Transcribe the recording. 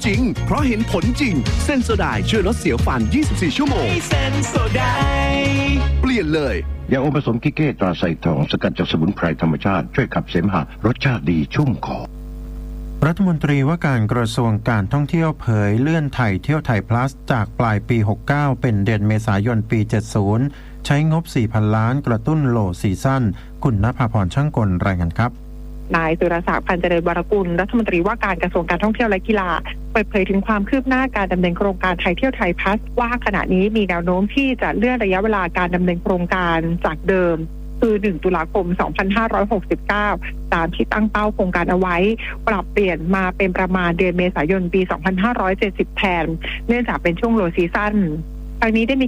จริงเพราะเห็นผลจริงเซนโซไดช่วยลดเสียวฟัน24ชั่วโมงเซนโซไดเปลี่ยนเลยยาอมผสมกิเก้ตราไซทองสกัดจากสมุนไพรธรรมชาติช่วยขับเสมหะรสชาติดีชุ่มคอรัฐมนตรีว่าการกระทรวงการท่องเที่ยวเผยเลื่อนไทยเที่ยวไทยพลัสจากปลายปี69เป็นเดือนเมษายนปี70ใช้งบ 4,000 ล้านกระตุ้นโลซีซั่นคุณณภาพรช่างกลรายงานครับนายสุรศักดิ์ พันเจริญวรกุลรัฐมนตรีว่าการกระทรวงการท่องเที่ยวและกีฬาเปิดเผยถึงความคืบหน้าการดำเนินโครงการไทยเที่ยวไทยพลัสว่าขณะนี้มีแนวโน้มที่จะเลื่อนระยะเวลาการดำเนินโครงการจากเดิมคือ1ตุลาคม2569ตามที่ตั้งเป้าโครงการเอาไว้ปรับเปลี่ยนมาเป็นประมาณเดือนเมษายนปี2570แทนเนื่องจากเป็นช่วงโลซีซั่นทางนี้ได้มี